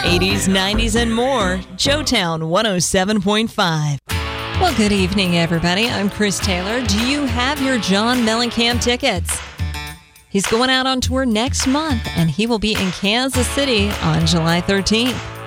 80s, 90s, and more. Joetown 107.5. Well, good evening, everybody. I'm Chris Taylor. Do you have your John Mellencamp tickets? He's going out on tour next month, and he will be in Kansas City on July 13th.